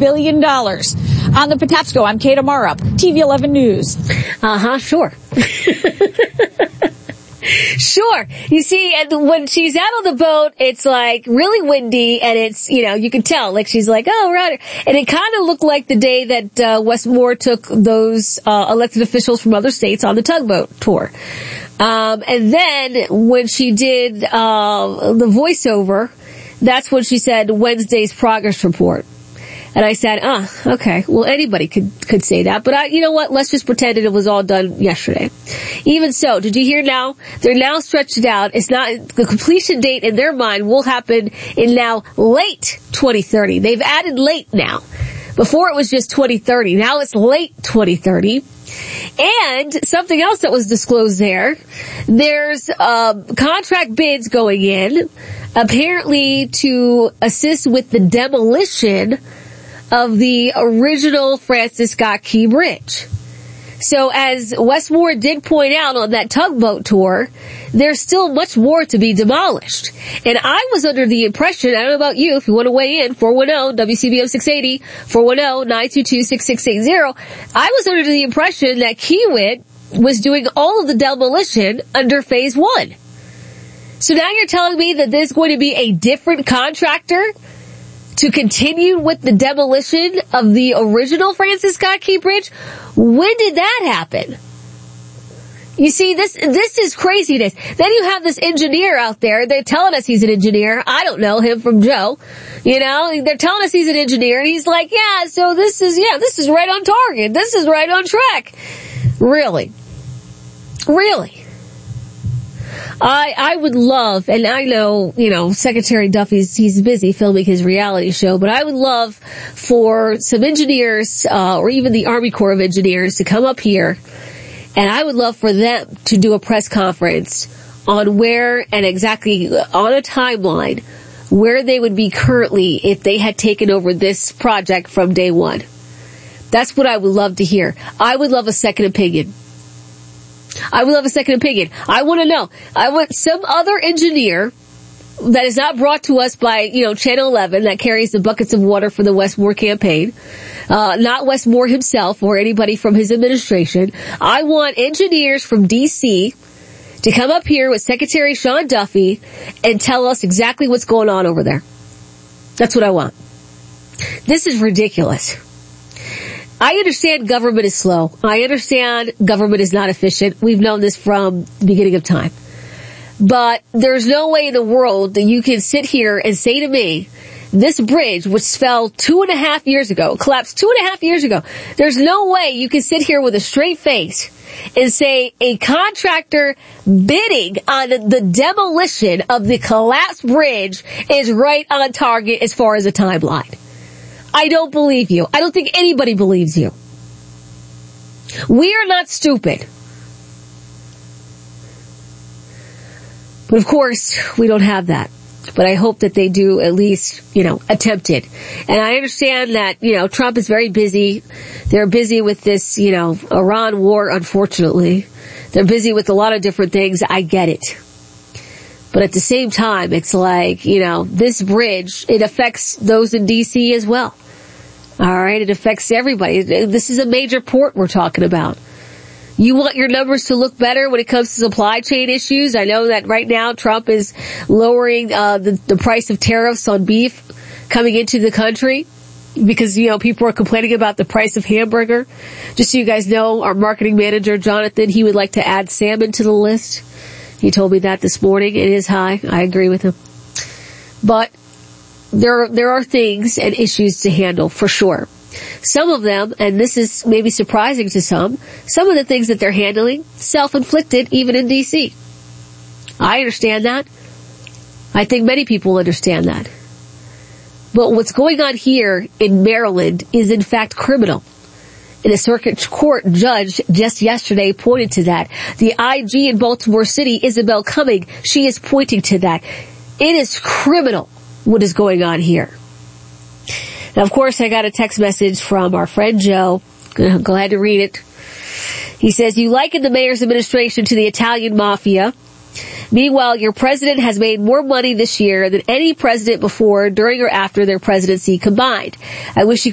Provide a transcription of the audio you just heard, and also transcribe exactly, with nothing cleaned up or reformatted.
billion dollars. On the Patapsco, I'm Kate Amarup, T V eleven News. Uh-huh, sure. Sure. You see, and when she's out on the boat, it's like really windy, and it's, you know, you can tell, like she's like, oh, right. And it kind of looked like the day that uh, Wes Moore took those uh, elected officials from other states on the tugboat tour. Um, and then when she did uh, the voiceover, that's when she said Wednesday's progress report. And I said, ah, okay, well, anybody could, could say that. But I, you know what? Let's just pretend that it was all done yesterday. Even so, did you hear now? They're now stretched it out. It's not, the completion date in their mind will happen in now late twenty thirty. They've added late now. Before it was just twenty thirty. Now it's late twenty thirty. And something else that was disclosed there, there's uh, contract bids going in, apparently to assist with the demolition of the original Francis Scott Key Bridge. So as Wes Moore did point out on that tugboat tour, there's still much more to be demolished. And I was under the impression, I don't know about you, if you want to weigh in, four one zero W C B M six eighty, four one zero nine two two six six eight zero, I was under the impression that Kiewit was doing all of the demolition under phase one. So now you're telling me that there's going to be a different contractor to continue with the demolition of the original Francis Scott Key Bridge? When did that happen? You see, this this is craziness. Then you have this engineer out there. They're telling us he's an engineer. I don't know him from Joe. You know, they're telling us he's an engineer, and he's like, yeah, so this is, yeah, this is right on target. This is right on track. Really? Really? I, I would love, and I know, you know, Secretary Duffy's, he's busy filming his reality show, but I would love for some engineers, uh, or even the Army Corps of Engineers to come up here, and I would love for them to do a press conference on where and exactly on a timeline where they would be currently if they had taken over this project from day one. That's what I would love to hear. I would love a second opinion. I would love a second opinion. I want to know. I want some other engineer that is not brought to us by, you know, Channel eleven that carries the buckets of water for the Wes Moore campaign. Uh, not Wes Moore himself or anybody from his administration. I want engineers from D C to come up here with Secretary Sean Duffy and tell us exactly what's going on over there. That's what I want. This is ridiculous. I understand government is slow. I understand government is not efficient. We've known this from the beginning of time. But there's no way in the world that you can sit here and say to me, this bridge, which fell two and a half years ago, collapsed two and a half years ago, there's no way you can sit here with a straight face and say a contractor bidding on the demolition of the collapsed bridge is right on target as far as a timeline. I don't believe you. I don't think anybody believes you. We are not stupid. But of course, we don't have that. But I hope that they do at least, you know, attempt it. And I understand that, you know, Trump is very busy. They're busy with this, you know, Iran war, unfortunately. They're busy with a lot of different things. I get it. But at the same time, it's like, you know, this bridge, it affects those in D C as well. All right, it affects everybody. This is a major port we're talking about. You want your numbers to look better when it comes to supply chain issues. I know that right now Trump is lowering uh, the, the price of tariffs on beef coming into the country because, you know, people are complaining about the price of hamburger. Just so you guys know, our marketing manager, Jonathan, he would like to add salmon to the list. He told me that this morning. It is high. I agree with him. But there, there are things and issues to handle for sure. Some of them, and this is maybe surprising to some, some of the things that they're handling, self-inflicted even in D C. I understand that. I think many people understand that. But what's going on here in Maryland is in fact criminal. And a circuit court judge just yesterday pointed to that. The I G in Baltimore City, Isabel Cumming, she is pointing to that. It is criminal what is going on here. Now, of course, I got a text message from our friend Joe. I'm glad to read it. He says, you liken the mayor's administration to the Italian mafia. Meanwhile, your president has made more money this year than any president before, during or after their presidency combined. I wish you